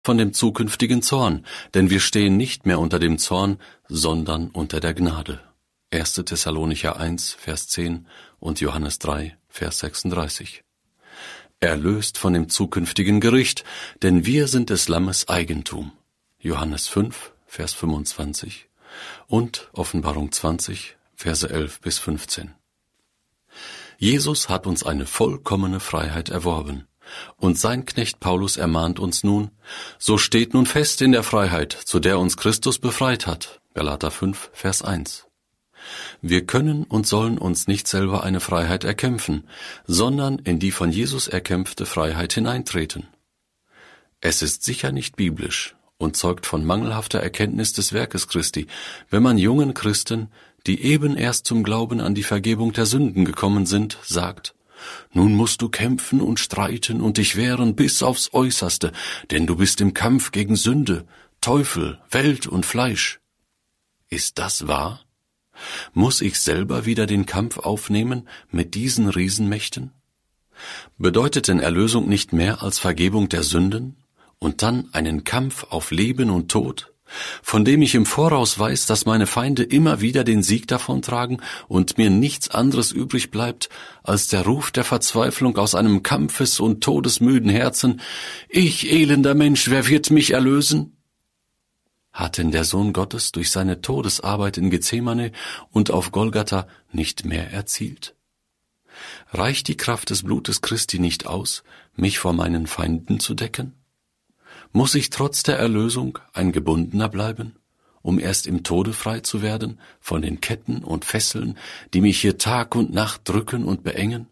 von dem zukünftigen Zorn, denn wir stehen nicht mehr unter dem Zorn, sondern unter der Gnade. 1. Thessalonicher 1, Vers 10 und Johannes 3, Vers 36. Erlöst von dem zukünftigen Gericht, denn wir sind des Lammes Eigentum. Johannes 5, Vers 25 und Offenbarung 20, Verse 11 bis 15. Jesus hat uns eine vollkommene Freiheit erworben. Und sein Knecht Paulus ermahnt uns nun, so steht nun fest in der Freiheit, zu der uns Christus befreit hat. Galater 5, Vers 1. Wir können und sollen uns nicht selber eine Freiheit erkämpfen, sondern in die von Jesus erkämpfte Freiheit hineintreten. Es ist sicher nicht biblisch und zeugt von mangelhafter Erkenntnis des Werkes Christi, wenn man jungen Christen, die eben erst zum Glauben an die Vergebung der Sünden gekommen sind, sagt: Nun musst du kämpfen und streiten und dich wehren bis aufs Äußerste, denn du bist im Kampf gegen Sünde, Teufel, Welt und Fleisch. Ist das wahr? Muss ich selber wieder den Kampf aufnehmen mit diesen Riesenmächten? Bedeutet denn Erlösung nicht mehr als Vergebung der Sünden und dann einen Kampf auf Leben und Tod, von dem ich im Voraus weiß, dass meine Feinde immer wieder den Sieg davontragen und mir nichts anderes übrig bleibt, als der Ruf der Verzweiflung aus einem kampfes- und todesmüden Herzen: Ich, elender Mensch, wer wird mich erlösen? Hat denn der Sohn Gottes durch seine Todesarbeit in Gethsemane und auf Golgatha nicht mehr erzielt? Reicht die Kraft des Blutes Christi nicht aus, mich vor meinen Feinden zu decken? Muss ich trotz der Erlösung ein Gebundener bleiben, um erst im Tode frei zu werden von den Ketten und Fesseln, die mich hier Tag und Nacht drücken und beengen?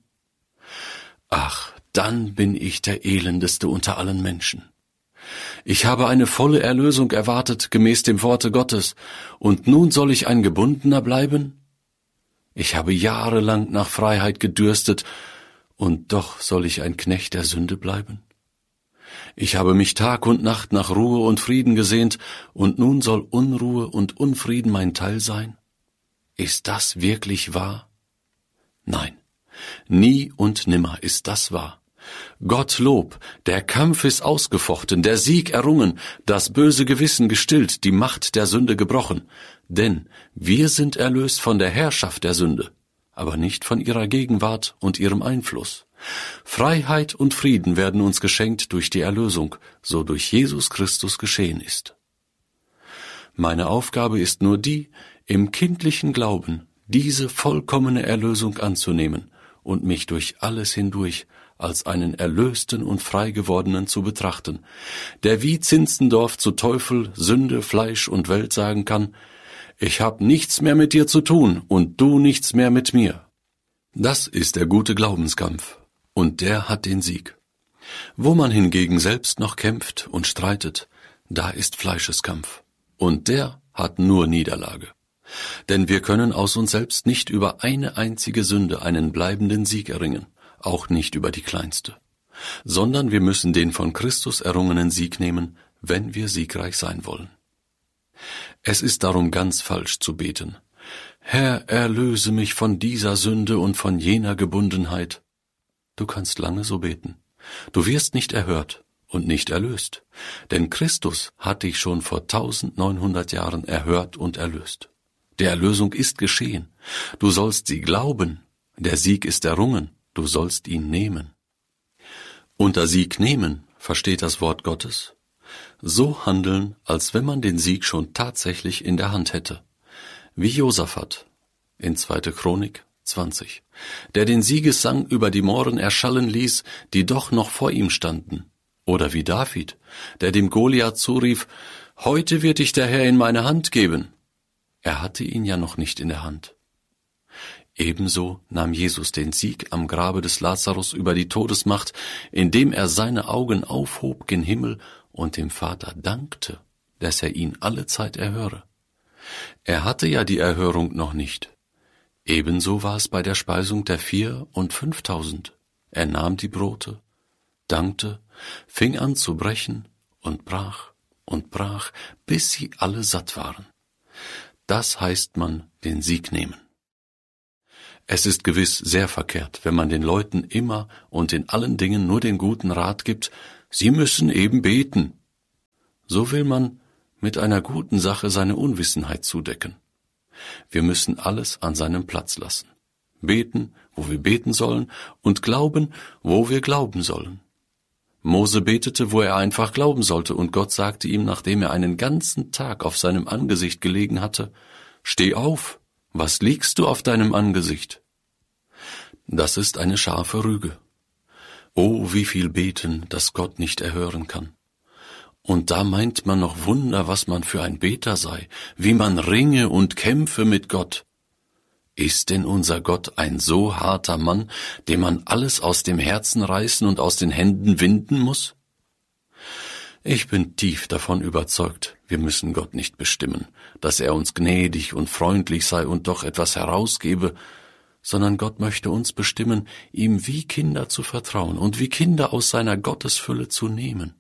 Ach, dann bin ich der Elendeste unter allen Menschen. Ich habe eine volle Erlösung erwartet, gemäß dem Worte Gottes, und nun soll ich ein Gebundener bleiben? Ich habe jahrelang nach Freiheit gedürstet, und doch soll ich ein Knecht der Sünde bleiben? Ich habe mich Tag und Nacht nach Ruhe und Frieden gesehnt, und nun soll Unruhe und Unfrieden mein Teil sein? Ist das wirklich wahr? Nein, nie und nimmer ist das wahr. Gottlob, der Kampf ist ausgefochten, der Sieg errungen, das böse Gewissen gestillt, die Macht der Sünde gebrochen. Denn wir sind erlöst von der Herrschaft der Sünde, aber nicht von ihrer Gegenwart und ihrem Einfluss. Freiheit und Frieden werden uns geschenkt durch die Erlösung, so durch Jesus Christus geschehen ist. Meine Aufgabe ist nur die, im kindlichen Glauben diese vollkommene Erlösung anzunehmen und mich durch alles hindurch als einen Erlösten und frei gewordenen zu betrachten, der wie Zinzendorf zu Teufel, Sünde, Fleisch und Welt sagen kann: Ich hab nichts mehr mit dir zu tun und du nichts mehr mit mir. Das ist der gute Glaubenskampf, und der hat den Sieg. Wo man hingegen selbst noch kämpft und streitet, da ist Fleischeskampf, und der hat nur Niederlage. Denn wir können aus uns selbst nicht über eine einzige Sünde einen bleibenden Sieg erringen, auch nicht über die kleinste, sondern wir müssen den von Christus errungenen Sieg nehmen, wenn wir siegreich sein wollen. Es ist darum ganz falsch zu beten: Herr, erlöse mich von dieser Sünde und von jener Gebundenheit. Du kannst lange so beten. Du wirst nicht erhört und nicht erlöst, denn Christus hat dich schon vor 1900 Jahren erhört und erlöst. Der Erlösung ist geschehen. Du sollst sie glauben. Der Sieg ist errungen. Du sollst ihn nehmen. Unter Sieg nehmen versteht das Wort Gottes: So handeln, als wenn man den Sieg schon tatsächlich in der Hand hätte. Wie Josaphat in 2. Chronik 20, der den Siegessang über die Mohren erschallen ließ, die doch noch vor ihm standen. Oder wie David, der dem Goliath zurief: Heute wird dich der Herr in meine Hand geben. Er hatte ihn ja noch nicht in der Hand. Ebenso nahm Jesus den Sieg am Grabe des Lazarus über die Todesmacht, indem er seine Augen aufhob gen Himmel und dem Vater dankte, dass er ihn allezeit erhöre. Er hatte ja die Erhörung noch nicht. Ebenso war es bei der Speisung der 4.000 und 5.000. Er nahm die Brote, dankte, fing an zu brechen und brach, bis sie alle satt waren. Das heißt man den Sieg nehmen. Es ist gewiss sehr verkehrt, wenn man den Leuten immer und in allen Dingen nur den guten Rat gibt: Sie müssen eben beten. so will man mit einer guten Sache seine Unwissenheit zudecken. Wir müssen alles an seinem Platz lassen. Beten, wo wir beten sollen, und glauben, wo wir glauben sollen. Mose betete, wo er einfach glauben sollte, und Gott sagte ihm, nachdem er einen ganzen Tag auf seinem Angesicht gelegen hatte, »Steh auf, was liegst du auf deinem Angesicht?« Das ist eine scharfe Rüge. Oh, wie viel beten, das Gott nicht erhören kann. Und da meint man noch Wunder, was man für ein Beter sei, wie man ringe und kämpfe mit Gott. Ist denn unser Gott ein so harter Mann, dem man alles aus dem Herzen reißen und aus den Händen winden muss? Ich bin tief davon überzeugt, wir müssen Gott nicht bestimmen, dass er uns gnädig und freundlich sei und doch etwas herausgebe, sondern Gott möchte uns bestimmen, ihm wie Kinder zu vertrauen und wie Kinder aus seiner Gottesfülle zu nehmen.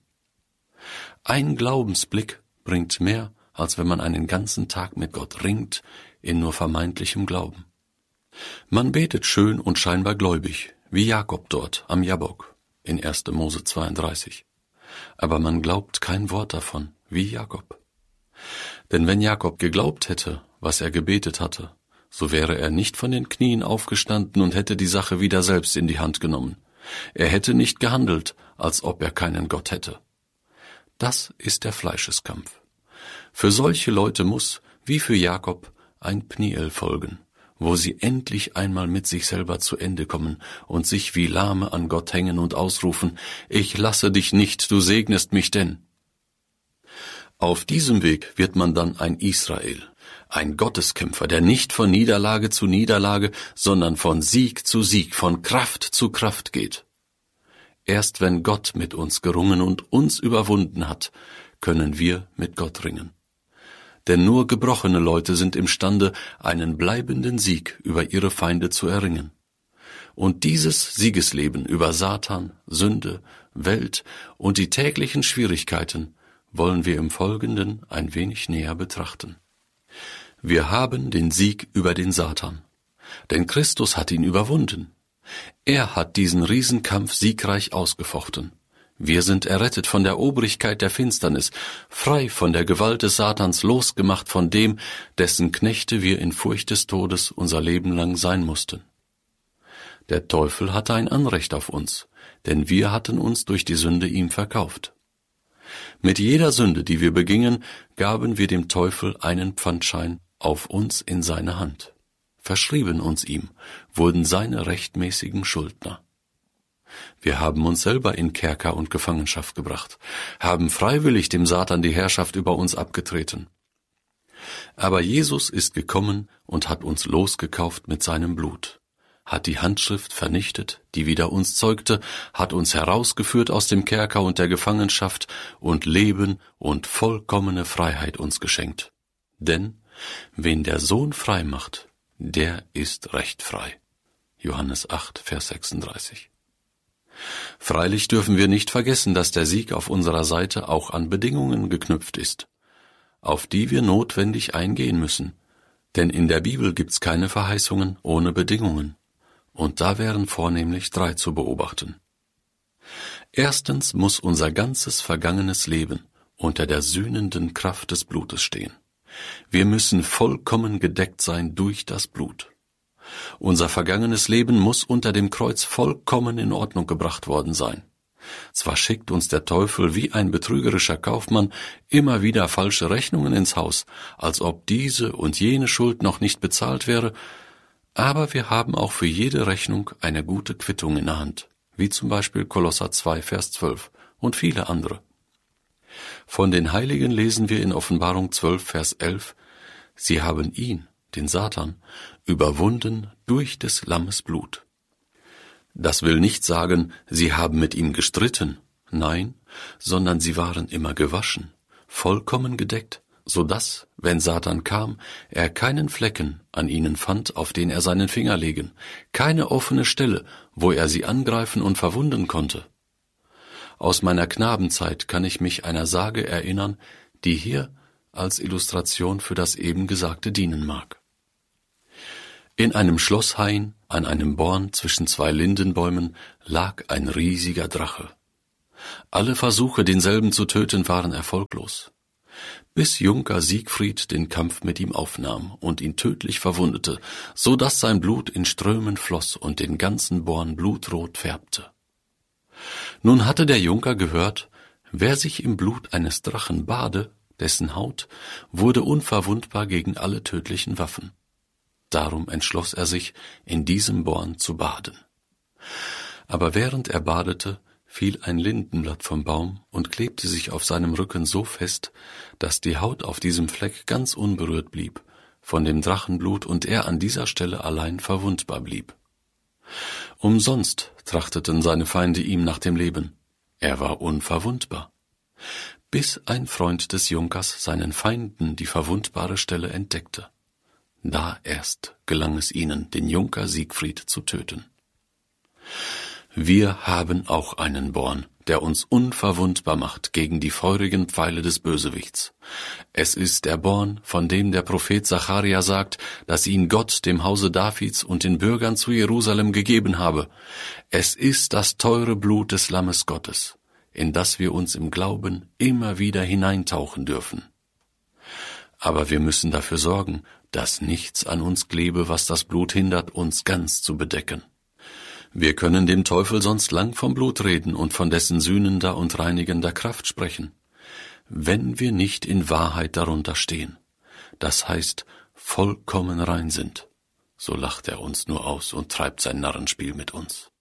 Ein Glaubensblick bringt mehr, als wenn man einen ganzen Tag mit Gott ringt, in nur vermeintlichem Glauben. Man betet schön und scheinbar gläubig, wie Jakob dort am Jabbok in 1. Mose 32. Aber man glaubt kein Wort davon, wie Jakob. Denn wenn Jakob geglaubt hätte, was er gebetet hatte, so wäre er nicht von den Knien aufgestanden und hätte die Sache wieder selbst in die Hand genommen. Er hätte nicht gehandelt, als ob er keinen Gott hätte. Das ist der Fleischeskampf. Für solche Leute muss, wie für Jakob, ein Pniel folgen, wo sie endlich einmal mit sich selber zu Ende kommen und sich wie Lahme an Gott hängen und ausrufen, »Ich lasse dich nicht, du segnest mich denn.« Auf diesem Weg wird man dann ein Israel, ein Gotteskämpfer, der nicht von Niederlage zu Niederlage, sondern von Sieg zu Sieg, von Kraft zu Kraft geht. Erst wenn Gott mit uns gerungen und uns überwunden hat, können wir mit Gott ringen. Denn nur gebrochene Leute sind imstande, einen bleibenden Sieg über ihre Feinde zu erringen. Und dieses Siegesleben über Satan, Sünde, Welt und die täglichen Schwierigkeiten wollen wir im Folgenden ein wenig näher betrachten. Wir haben den Sieg über den Satan, denn Christus hat ihn überwunden. Er hat diesen Riesenkampf siegreich ausgefochten. Wir sind errettet von der Obrigkeit der Finsternis, frei von der Gewalt des Satans, losgemacht von dem, dessen Knechte wir in Furcht des Todes unser Leben lang sein mussten. Der Teufel hatte ein Anrecht auf uns, denn wir hatten uns durch die Sünde ihm verkauft. Mit jeder Sünde, die wir begingen, gaben wir dem Teufel einen Pfandschein auf uns in seine Hand, verschrieben uns ihm, wurden seine rechtmäßigen Schuldner. Wir haben uns selber in Kerker und Gefangenschaft gebracht, haben freiwillig dem Satan die Herrschaft über uns abgetreten. Aber Jesus ist gekommen und hat uns losgekauft mit seinem Blut, hat die Handschrift vernichtet, die wider uns zeugte, hat uns herausgeführt aus dem Kerker und der Gefangenschaft und Leben und vollkommene Freiheit uns geschenkt. Denn wen der Sohn frei macht, der ist recht frei. Johannes 8, Vers 36. Freilich dürfen wir nicht vergessen, dass der Sieg auf unserer Seite auch an Bedingungen geknüpft ist, auf die wir notwendig eingehen müssen. Denn in der Bibel gibt's keine Verheißungen ohne Bedingungen. Und da wären vornehmlich 3 zu beobachten. Erstens muss unser ganzes vergangenes Leben unter der sühnenden Kraft des Blutes stehen. Wir müssen vollkommen gedeckt sein durch das Blut. Unser vergangenes Leben muss unter dem Kreuz vollkommen in Ordnung gebracht worden sein. Zwar schickt uns der Teufel wie ein betrügerischer Kaufmann immer wieder falsche Rechnungen ins Haus, als ob diese und jene Schuld noch nicht bezahlt wäre, aber wir haben auch für jede Rechnung eine gute Quittung in der Hand, wie zum Beispiel Kolosser 2, Vers 12 und viele andere. Von den Heiligen lesen wir in Offenbarung 12, Vers 11, sie haben ihn, den Satan, überwunden durch des Lammes Blut. Das will nicht sagen, sie haben mit ihm gestritten, nein, sondern sie waren immer gewaschen, vollkommen gedeckt, so dass, wenn Satan kam, er keinen Flecken an ihnen fand, auf den er seinen Finger legen, keine offene Stelle, wo er sie angreifen und verwunden konnte. Aus meiner Knabenzeit kann ich mich einer Sage erinnern, die hier als Illustration für das eben Gesagte dienen mag. In einem Schlosshain, an einem Born zwischen 2 Lindenbäumen, lag ein riesiger Drache. Alle Versuche, denselben zu töten, waren erfolglos, bis Junker Siegfried den Kampf mit ihm aufnahm und ihn tödlich verwundete, so dass sein Blut in Strömen floss und den ganzen Born blutrot färbte. Nun hatte der Junker gehört, wer sich im Blut eines Drachen bade, dessen Haut wurde unverwundbar gegen alle tödlichen Waffen. Darum entschloss er sich, in diesem Born zu baden. Aber während er badete, fiel ein Lindenblatt vom Baum und klebte sich auf seinem Rücken so fest, dass die Haut auf diesem Fleck ganz unberührt blieb von dem Drachenblut und er an dieser Stelle allein verwundbar blieb. Umsonst trachteten seine Feinde ihm nach dem Leben. Er war unverwundbar. Bis ein Freund des Junkers seinen Feinden die verwundbare Stelle entdeckte. Da erst gelang es ihnen, den Junker Siegfried zu töten. Wir haben auch einen Born, der uns unverwundbar macht gegen die feurigen Pfeile des Bösewichts. Es ist der Born, von dem der Prophet Zacharia sagt, dass ihn Gott dem Hause Davids und den Bürgern zu Jerusalem gegeben habe. Es ist das teure Blut des Lammes Gottes, in das wir uns im Glauben immer wieder hineintauchen dürfen. Aber wir müssen dafür sorgen, dass nichts an uns klebe, was das Blut hindert, uns ganz zu bedecken. Wir können dem Teufel sonst lang vom Blut reden und von dessen sühnender und reinigender Kraft sprechen, wenn wir nicht in Wahrheit darunter stehen, das heißt vollkommen rein sind, so lacht er uns nur aus und treibt sein Narrenspiel mit uns.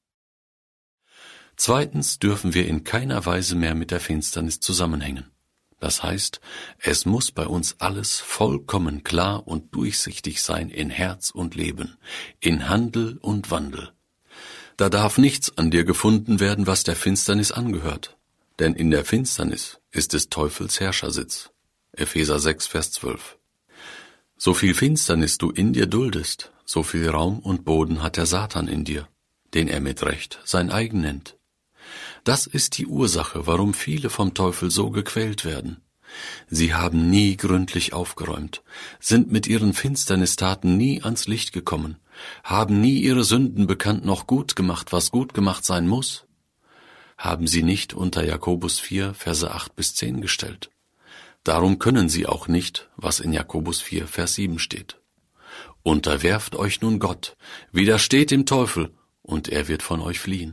Zweitens dürfen wir in keiner Weise mehr mit der Finsternis zusammenhängen. Das heißt, es muss bei uns alles vollkommen klar und durchsichtig sein in Herz und Leben, in Handel und Wandel. Da darf nichts an dir gefunden werden, was der Finsternis angehört, denn in der Finsternis ist des Teufels Herrschersitz. Epheser 6, Vers 12. So viel Finsternis du in dir duldest, so viel Raum und Boden hat der Satan in dir, den er mit Recht sein eigen nennt. Das ist die Ursache, warum viele vom Teufel so gequält werden. Sie haben nie gründlich aufgeräumt, sind mit ihren Finsternistaten nie ans Licht gekommen, haben nie ihre Sünden bekannt noch gut gemacht, was gut gemacht sein muss, haben sie nicht unter Jakobus 4, Verse 8 bis 10 gestellt. Darum können sie auch nicht, was in Jakobus 4, Vers 7 steht. Unterwerft euch nun Gott, widersteht dem Teufel, und er wird von euch fliehen.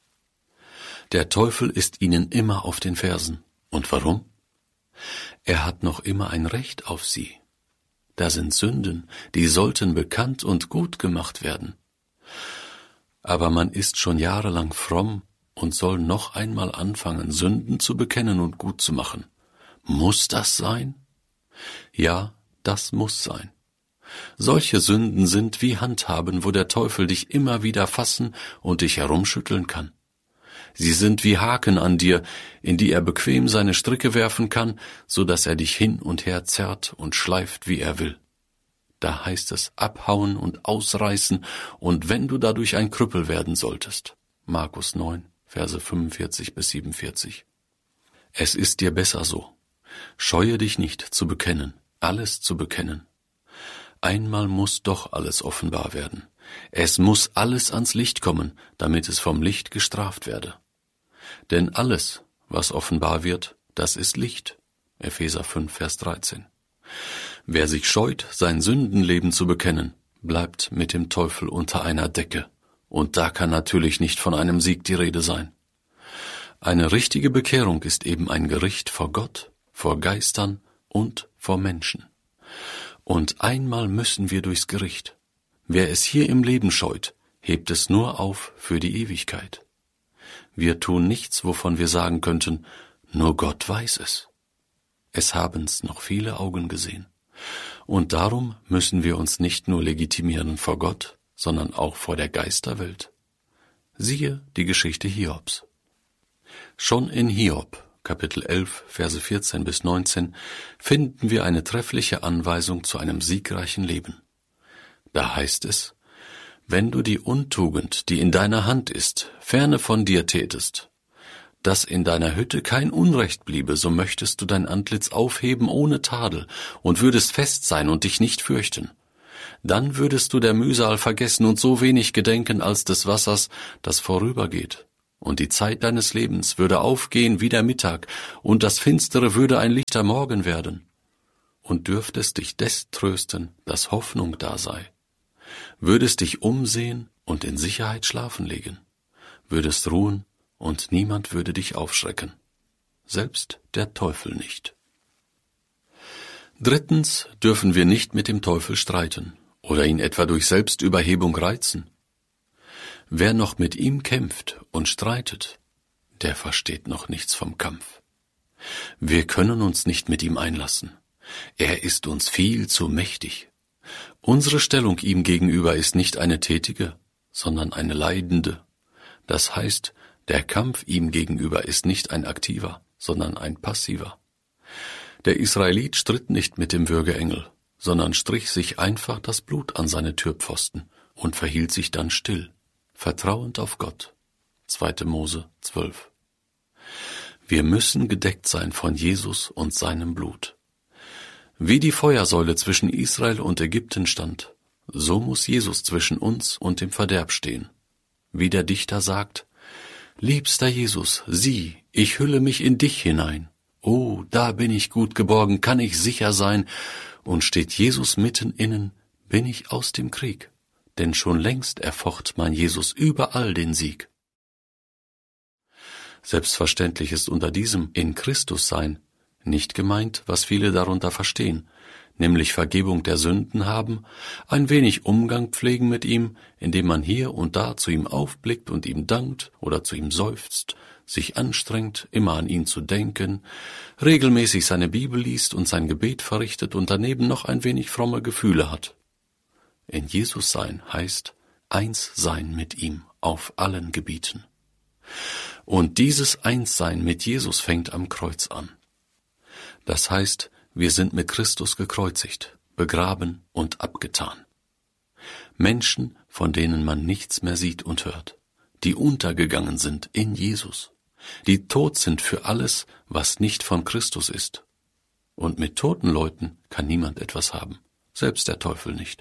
Der Teufel ist ihnen immer auf den Fersen. Und warum? Er hat noch immer ein Recht auf sie. Da sind Sünden, die sollten bekannt und gut gemacht werden. Aber man ist schon jahrelang fromm und soll noch einmal anfangen, Sünden zu bekennen und gut zu machen. Muss das sein? Ja, das muss sein. Solche Sünden sind wie Handhaben, wo der Teufel dich immer wieder fassen und dich herumschütteln kann. Sie sind wie Haken an dir, in die er bequem seine Stricke werfen kann, so dass er dich hin und her zerrt und schleift, wie er will. Da heißt es abhauen und ausreißen, und wenn du dadurch ein Krüppel werden solltest. Markus 9, Verse 45 bis 47. Es ist dir besser so. Scheue dich nicht zu bekennen, alles zu bekennen. Einmal muss doch alles offenbar werden. Es muss alles ans Licht kommen, damit es vom Licht gestraft werde. Denn alles, was offenbar wird, das ist Licht. Epheser 5, Vers 13. Wer sich scheut, sein Sündenleben zu bekennen, bleibt mit dem Teufel unter einer Decke. Und da kann natürlich nicht von einem Sieg die Rede sein. Eine richtige Bekehrung ist eben ein Gericht vor Gott, vor Geistern und vor Menschen. Und einmal müssen wir durchs Gericht. Wer es hier im Leben scheut, hebt es nur auf für die Ewigkeit. Wir tun nichts, wovon wir sagen könnten, nur Gott weiß es. Es haben's noch viele Augen gesehen. Und darum müssen wir uns nicht nur legitimieren vor Gott, sondern auch vor der Geisterwelt. Siehe die Geschichte Hiobs. Schon in Hiob, Kapitel 11, Verse 14 bis 19, finden wir eine treffliche Anweisung zu einem siegreichen Leben. Da heißt es, wenn du die Untugend, die in deiner Hand ist, ferne von dir tätest, dass in deiner Hütte kein Unrecht bliebe, so möchtest du dein Antlitz aufheben ohne Tadel und würdest fest sein und dich nicht fürchten. Dann würdest du der Mühsal vergessen und so wenig gedenken als des Wassers, das vorübergeht, und die Zeit deines Lebens würde aufgehen wie der Mittag, und das Finstere würde ein lichter Morgen werden, und dürftest dich des trösten, dass Hoffnung da sei, würdest dich umsehen und in Sicherheit schlafen legen, würdest ruhen, und niemand würde dich aufschrecken, selbst der Teufel nicht. Drittens dürfen wir nicht mit dem Teufel streiten oder ihn etwa durch Selbstüberhebung reizen. Wer noch mit ihm kämpft und streitet, der versteht noch nichts vom Kampf. Wir können uns nicht mit ihm einlassen. Er ist uns viel zu mächtig. Unsere Stellung ihm gegenüber ist nicht eine tätige, sondern eine leidende. Das heißt, der Kampf ihm gegenüber ist nicht ein aktiver, sondern ein passiver. Der Israelit stritt nicht mit dem Würgeengel, sondern strich sich einfach das Blut an seine Türpfosten und verhielt sich dann still, vertrauend auf Gott. 2. Mose 12. Wir müssen gedeckt sein von Jesus und seinem Blut. Wie die Feuersäule zwischen Israel und Ägypten stand, so muss Jesus zwischen uns und dem Verderb stehen. Wie der Dichter sagt: Liebster Jesus, sieh, ich hülle mich in dich hinein. Oh, da bin ich gut geborgen, kann ich sicher sein. Und steht Jesus mitten innen, bin ich aus dem Krieg. Denn schon längst erfocht mein Jesus überall den Sieg. Selbstverständlich ist unter diesem in Christus sein nicht gemeint, was viele darunter verstehen, nämlich Vergebung der Sünden haben, ein wenig Umgang pflegen mit ihm, indem man hier und da zu ihm aufblickt und ihm dankt oder zu ihm seufzt, sich anstrengt, immer an ihn zu denken, regelmäßig seine Bibel liest und sein Gebet verrichtet und daneben noch ein wenig fromme Gefühle hat. In Jesus sein heißt eins sein mit ihm auf allen Gebieten. Und dieses Einssein mit Jesus fängt am Kreuz an. Das heißt, wir sind mit Christus gekreuzigt, begraben und abgetan. Menschen, von denen man nichts mehr sieht und hört, die untergegangen sind in Jesus, die tot sind für alles, was nicht von Christus ist. Und mit toten Leuten kann niemand etwas haben, selbst der Teufel nicht.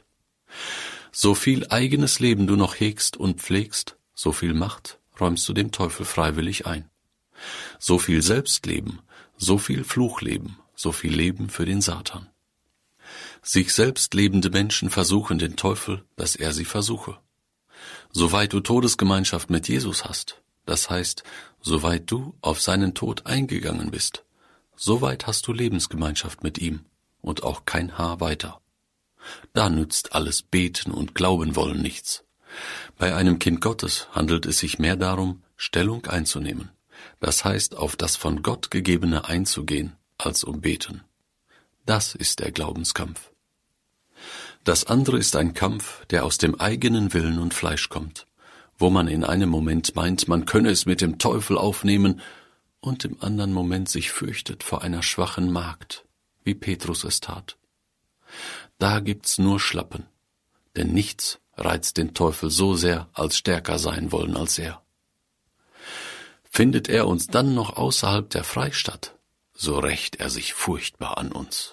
So viel eigenes Leben du noch hegst und pflegst, so viel Macht räumst du dem Teufel freiwillig ein. So viel Selbstleben, so viel Fluchleben, so viel Leben für den Satan. Sich selbst lebende Menschen versuchen den Teufel, dass er sie versuche. Soweit du Todesgemeinschaft mit Jesus hast, das heißt, soweit du auf seinen Tod eingegangen bist, soweit hast du Lebensgemeinschaft mit ihm und auch kein Haar weiter. Da nützt alles Beten und Glauben wollen nichts. Bei einem Kind Gottes handelt es sich mehr darum, Stellung einzunehmen. Das heißt, auf das von Gott Gegebene einzugehen, als um Beten. Das ist der Glaubenskampf. Das andere ist ein Kampf, der aus dem eigenen Willen und Fleisch kommt, wo man in einem Moment meint, man könne es mit dem Teufel aufnehmen und im anderen Moment sich fürchtet vor einer schwachen Magd, wie Petrus es tat. Da gibt's nur Schlappen, denn nichts reizt den Teufel so sehr, als stärker sein wollen als er. Findet er uns dann noch außerhalb der Freistadt, so rächt er sich furchtbar an uns.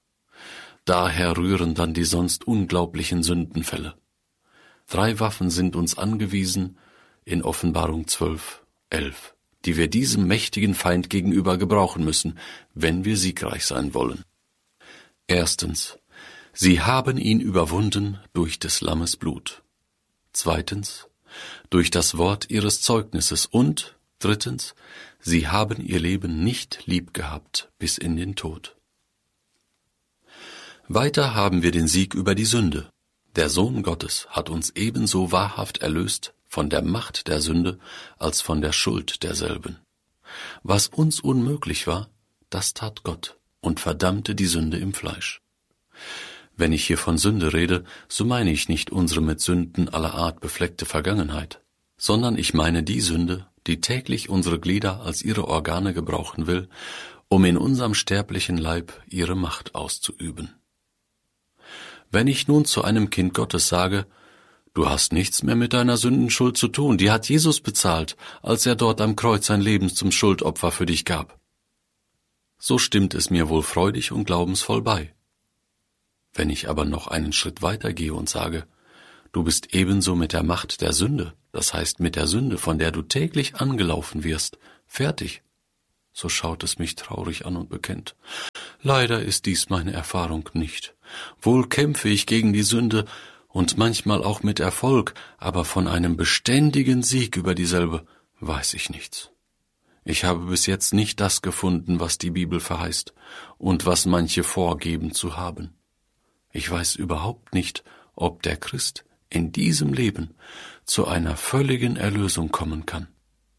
Daher rühren dann die sonst unglaublichen Sündenfälle. 3 Waffen sind uns angewiesen in Offenbarung 12:11, die wir diesem mächtigen Feind gegenüber gebrauchen müssen, wenn wir siegreich sein wollen. Erstens: Sie haben ihn überwunden durch des Lammes Blut. Zweitens: Durch das Wort ihres Zeugnisses. Und drittens: Sie haben ihr Leben nicht lieb gehabt bis in den Tod. Weiter haben wir den Sieg über die Sünde. Der Sohn Gottes hat uns ebenso wahrhaft erlöst von der Macht der Sünde als von der Schuld derselben. Was uns unmöglich war, das tat Gott und verdammte die Sünde im Fleisch. Wenn ich hier von Sünde rede, so meine ich nicht unsere mit Sünden aller Art befleckte Vergangenheit, sondern ich meine die Sünde, die täglich unsere Glieder als ihre Organe gebrauchen will, um in unserem sterblichen Leib ihre Macht auszuüben. Wenn ich nun zu einem Kind Gottes sage, du hast nichts mehr mit deiner Sündenschuld zu tun, die hat Jesus bezahlt, als er dort am Kreuz sein Leben zum Schuldopfer für dich gab, so stimmt es mir wohl freudig und glaubensvoll bei. Wenn ich aber noch einen Schritt weiter gehe und sage, Du bist ebenso mit der Macht der Sünde, das heißt mit der Sünde, von der du täglich angelaufen wirst, fertig. So schaut es mich traurig an und bekennt: Leider ist dies meine Erfahrung nicht. Wohl kämpfe ich gegen die Sünde und manchmal auch mit Erfolg, aber von einem beständigen Sieg über dieselbe weiß ich nichts. Ich habe bis jetzt nicht das gefunden, was die Bibel verheißt und was manche vorgeben zu haben. Ich weiß überhaupt nicht, ob der Christ in diesem Leben zu einer völligen Erlösung kommen kann.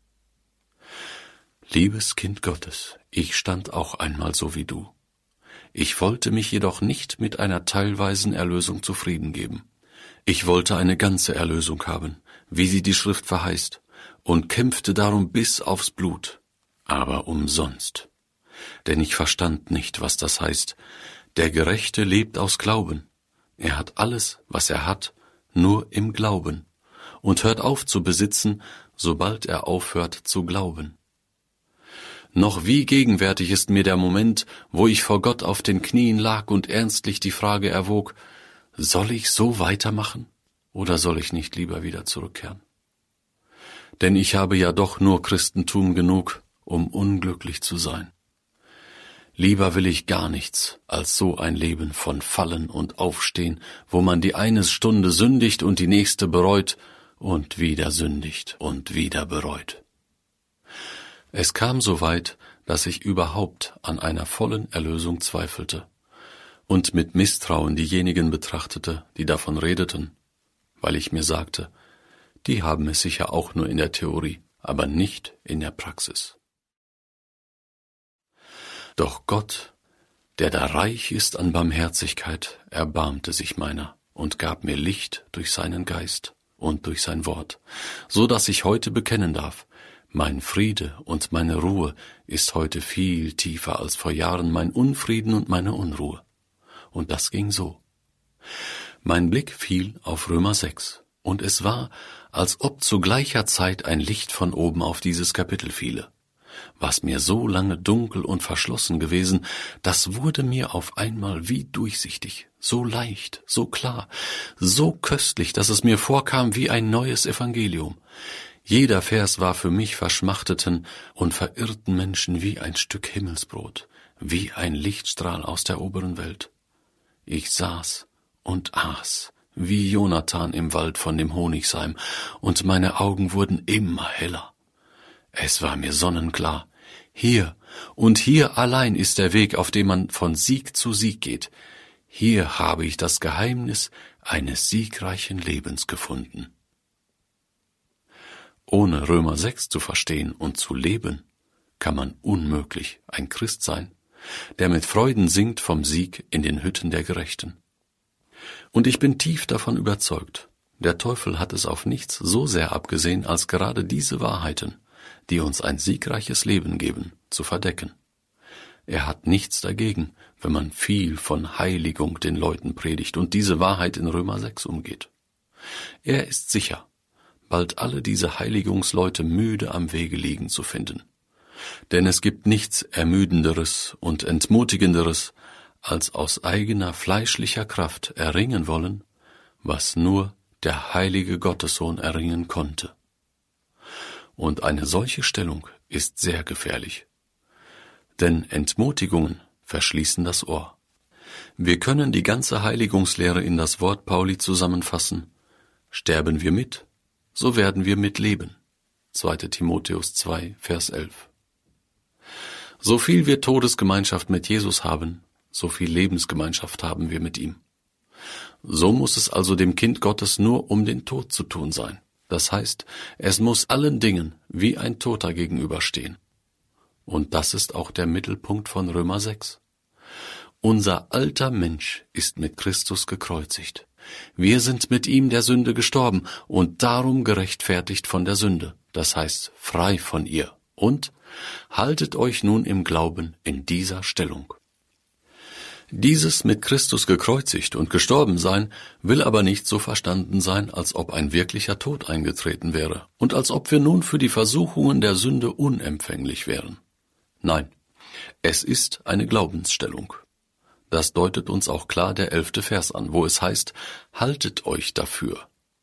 Liebes Kind Gottes, ich stand auch einmal so wie du. Ich wollte mich jedoch nicht mit einer teilweisen Erlösung zufrieden geben. Ich wollte eine ganze Erlösung haben, wie sie die Schrift verheißt, und kämpfte darum bis aufs Blut, aber umsonst. Denn ich verstand nicht, was das heißt: Der Gerechte lebt aus Glauben. Er hat alles, was er hat, nur im Glauben, und hört auf zu besitzen, sobald er aufhört zu glauben. Noch wie gegenwärtig ist mir der Moment, wo ich vor Gott auf den Knien lag und ernstlich die Frage erwog: Soll ich so weitermachen oder soll ich nicht lieber wieder zurückkehren? Denn ich habe ja doch nur Christentum genug, um unglücklich zu sein. Lieber will ich gar nichts als so ein Leben von Fallen und Aufstehen, wo man die eine Stunde sündigt und die nächste bereut und wieder sündigt und wieder bereut. Es kam so weit, dass ich überhaupt an einer vollen Erlösung zweifelte und mit Misstrauen diejenigen betrachtete, die davon redeten, weil ich mir sagte, die haben es sicher auch nur in der Theorie, aber nicht in der Praxis. Doch Gott, der da reich ist an Barmherzigkeit, erbarmte sich meiner und gab mir Licht durch seinen Geist und durch sein Wort, so dass ich heute bekennen darf: Mein Friede und meine Ruhe ist heute viel tiefer als vor Jahren mein Unfrieden und meine Unruhe. Und das ging so. Mein Blick fiel auf Römer 6, und es war, als ob zu gleicher Zeit ein Licht von oben auf dieses Kapitel fiele. Was mir so lange dunkel und verschlossen gewesen, das wurde mir auf einmal wie durchsichtig, so leicht, so klar, so köstlich, dass es mir vorkam wie ein neues Evangelium. Jeder Vers war für mich verschmachteten und verirrten Menschen wie ein Stück Himmelsbrot, wie ein Lichtstrahl aus der oberen Welt. Ich saß und aß, wie Jonathan im Wald von dem Honigseim, und meine Augen wurden immer heller. Es war mir sonnenklar: Hier und hier allein ist der Weg, auf dem man von Sieg zu Sieg geht. Hier habe ich das Geheimnis eines siegreichen Lebens gefunden. Ohne Römer 6 zu verstehen und zu leben, kann man unmöglich ein Christ sein, der mit Freuden singt vom Sieg in den Hütten der Gerechten. Und ich bin tief davon überzeugt, der Teufel hat es auf nichts so sehr abgesehen, als gerade diese Wahrheiten, die uns ein siegreiches Leben geben, zu verdecken. Er hat nichts dagegen, wenn man viel von Heiligung den Leuten predigt und diese Wahrheit in Römer 6 umgeht. Er ist sicher, bald alle diese Heiligungsleute müde am Wege liegen zu finden. Denn es gibt nichts Ermüdenderes und Entmutigenderes, als aus eigener fleischlicher Kraft erringen wollen, was nur der heilige Gottessohn erringen konnte. Und eine solche Stellung ist sehr gefährlich. Denn Entmutigungen verschließen das Ohr. Wir können die ganze Heiligungslehre in das Wort Pauli zusammenfassen: Sterben wir mit, so werden wir mitleben. 2. Timotheus 2, Vers 11. So viel wir Todesgemeinschaft mit Jesus haben, so viel Lebensgemeinschaft haben wir mit ihm. So muss es also dem Kind Gottes nur um den Tod zu tun sein. Das heißt, es muss allen Dingen wie ein Toter gegenüberstehen. Und das ist auch der Mittelpunkt von Römer 6. Unser alter Mensch ist mit Christus gekreuzigt. Wir sind mit ihm der Sünde gestorben und darum gerechtfertigt von der Sünde, das heißt frei von ihr. Und haltet euch nun im Glauben in dieser Stellung. Dieses mit Christus gekreuzigt und gestorben sein will aber nicht so verstanden sein, als ob ein wirklicher Tod eingetreten wäre und als ob wir nun für die Versuchungen der Sünde unempfänglich wären. Nein, es ist eine Glaubensstellung. Das deutet uns auch klar der 11. Vers an, wo es heißt: Haltet euch dafür,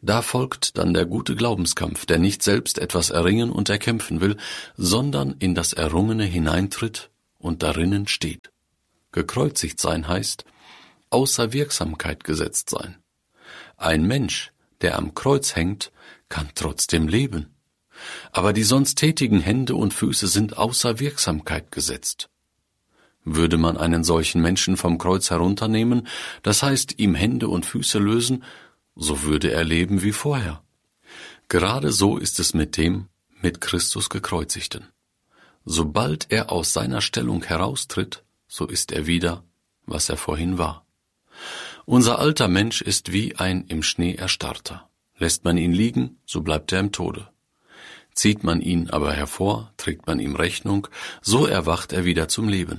Da folgt dann der gute Glaubenskampf, der nicht selbst etwas erringen und erkämpfen will, sondern in das Errungene hineintritt und darinnen steht. Gekreuzigt sein heißt, außer Wirksamkeit gesetzt sein. Ein Mensch, der am Kreuz hängt, kann trotzdem leben. Aber die sonst tätigen Hände und Füße sind außer Wirksamkeit gesetzt. Würde man einen solchen Menschen vom Kreuz herunternehmen, das heißt ihm Hände und Füße lösen, so würde er leben wie vorher. Gerade so ist es mit dem mit Christus Gekreuzigten. Sobald er aus seiner Stellung heraustritt, so ist er wieder, was er vorhin war. Unser alter Mensch ist wie ein im Schnee erstarrter. Lässt man ihn liegen, so bleibt er im Tode. Zieht man ihn aber hervor, trägt man ihm Rechnung, so erwacht er wieder zum Leben.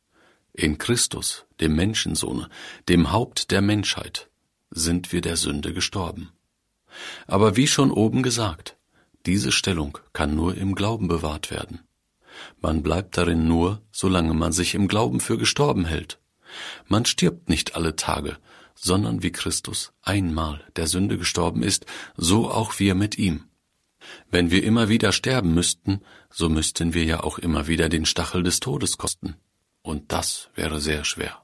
In Christus, dem Menschensohne, dem Haupt der Menschheit, sind wir der Sünde gestorben. Aber wie schon oben gesagt, diese Stellung kann nur im Glauben bewahrt werden. Man bleibt darin nur, solange man sich im Glauben für gestorben hält. Man stirbt nicht alle Tage, sondern wie Christus einmal der Sünde gestorben ist, so auch wir mit ihm. Wenn wir immer wieder sterben müssten, so müssten wir ja auch immer wieder den Stachel des Todes kosten. Und das wäre sehr schwer.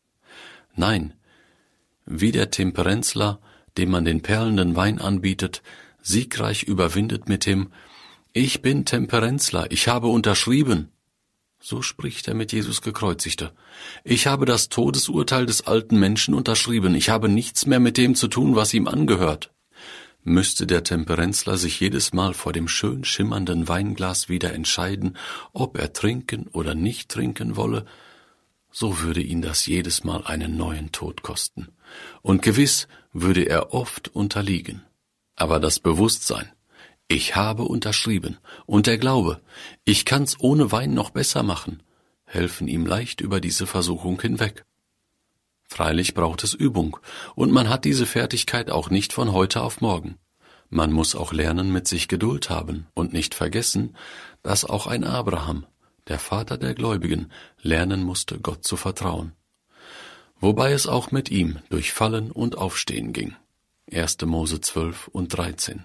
Nein, wie der Temperenzler, dem man den perlenden Wein anbietet, siegreich überwindet mit dem »Ich bin Temperenzler, ich habe unterschrieben«, so spricht er mit Jesus Gekreuzigter. Ich habe das Todesurteil des alten Menschen unterschrieben, ich habe nichts mehr mit dem zu tun, was ihm angehört. Müsste der Temperenzler sich jedes Mal vor dem schön schimmernden Weinglas wieder entscheiden, ob er trinken oder nicht trinken wolle, so würde ihn das jedes Mal einen neuen Tod kosten. Und gewiss würde er oft unterliegen. Aber das Bewusstsein, ich habe unterschrieben, und der Glaube, ich kann's ohne Wein noch besser machen, helfen ihm leicht über diese Versuchung hinweg. Freilich braucht es Übung, und man hat diese Fertigkeit auch nicht von heute auf morgen. Man muss auch lernen, mit sich Geduld haben und nicht vergessen, dass auch ein Abraham, der Vater der Gläubigen, lernen musste, Gott zu vertrauen. Wobei es auch mit ihm durch Fallen und Aufstehen ging. 1. Mose 12 und 13.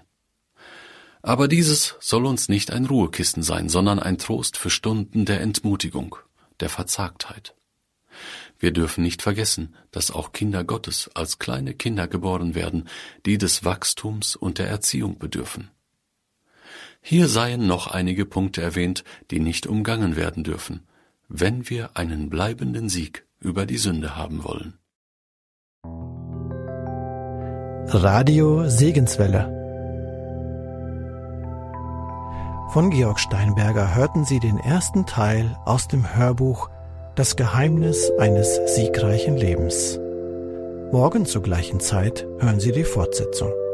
Aber dieses soll uns nicht ein Ruhekissen sein, sondern ein Trost für Stunden der Entmutigung, der Verzagtheit. Wir dürfen nicht vergessen, dass auch Kinder Gottes als kleine Kinder geboren werden, die des Wachstums und der Erziehung bedürfen. Hier seien noch einige Punkte erwähnt, die nicht umgangen werden dürfen, wenn wir einen bleibenden Sieg über die Sünde haben wollen. Radio Segenswelle. Von Georg Steinberger hörten Sie den ersten Teil aus dem Hörbuch Das Geheimnis eines siegreichen Lebens. Morgen zur gleichen Zeit hören Sie die Fortsetzung.